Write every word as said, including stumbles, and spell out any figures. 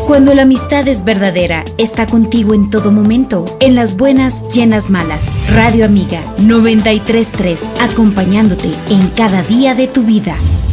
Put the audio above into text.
Cuando la amistad es verdadera, está contigo en todo momento, en las buenas y en las malas. Radio Amiga noventa y tres punto tres, acompañándote en cada día de tu vida.